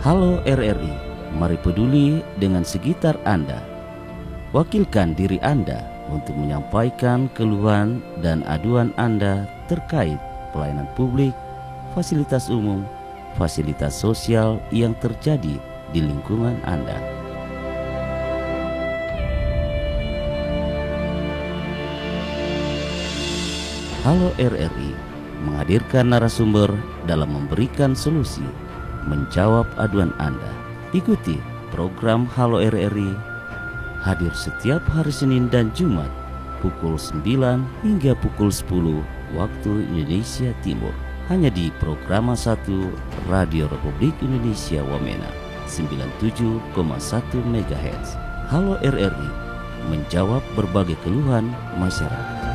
Halo RRI, mari peduli dengan sekitar Anda. Wakilkan diri Anda untuk menyampaikan keluhan dan aduan Anda terkait pelayanan publik, fasilitas umum, fasilitas sosial yang terjadi di lingkungan Anda. Halo RRI menghadirkan narasumber dalam memberikan solusi, menjawab aduan Anda. Ikuti program Halo RRI hadir setiap hari Senin dan Jumat pukul 9 hingga pukul 10 waktu Indonesia Timur. Hanya di Programa 1 Radio Republik Indonesia Wamena 97,1 MHz. Halo RRI menjawab berbagai keluhan masyarakat.